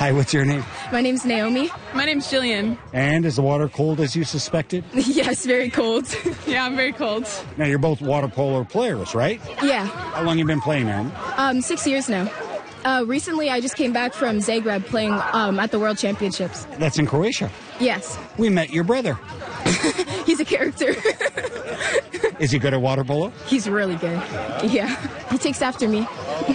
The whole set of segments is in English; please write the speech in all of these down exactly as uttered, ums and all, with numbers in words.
Hi, what's your name? My name's Naomi. My name's Jillian. And is the water cold as you suspected? Yes, very cold. Yeah, I'm very cold. Now, you're both water polo players, right? Yeah, How long you been playing, man? um, six years now. Uh, recently, I just came back from Zagreb playing um, at the World Championships. That's in Croatia. Yes, We met your brother. he's a character. Is he good at water polo? He's really good. Yeah, he takes after me.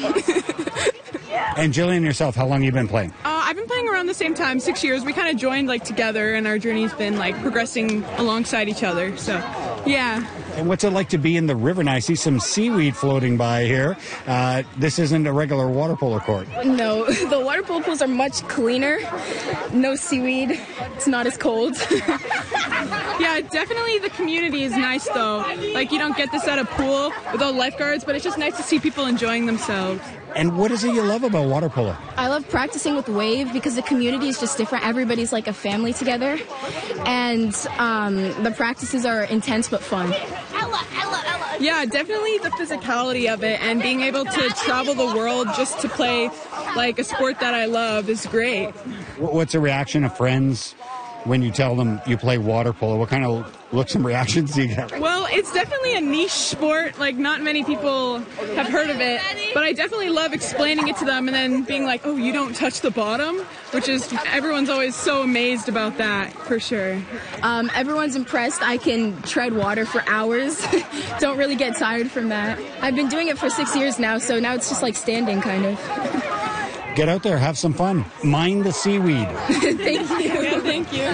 And Jillian, yourself, how long you been playing? Uh, I've been playing around the same time, six years. We kind of joined like together, and our journey's been like progressing alongside each other. So, yeah. And what's it like to be in the river? Now, I see some seaweed floating by here. Uh, this isn't a regular water polo court. No, the water polo pools are much cleaner. No seaweed. It's not as cold. Yeah, definitely the community is nice though. Like you don't get this at a pool with all lifeguards, but it's just nice to see people enjoying themselves. And what is it you love about water polo? I love practicing with Wave because the community is just different. Everybody's like a family together. And um, the practices are intense but fun. Yeah, definitely the physicality of it and being able to travel the world just to play like a sport that I love is great. Wh- What's the reaction of friends when you tell them you play water polo? What kind of looks and reactions do you get? Well, it's definitely a niche sport. Like, not many people have heard of it. But I definitely love explaining it to them and then being like, oh, you don't touch the bottom? Which is, everyone's always so amazed about that, for sure. Um, everyone's impressed. I can tread water for hours. Don't really get tired from that. I've been doing it for six years now, so now it's just like standing, kind of. Get out there, have some fun. Mind the seaweed. Thank you. Yeah, thank you.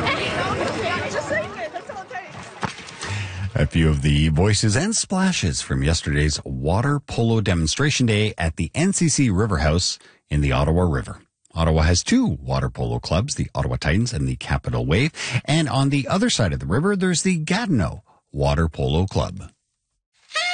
A few of the voices and splashes from yesterday's water polo demonstration day at the N C C River House in the Ottawa River. Ottawa has two water polo clubs, the Ottawa Titans and the Capital Wave. And on the other side of the river, there's the Gatineau Water Polo Club.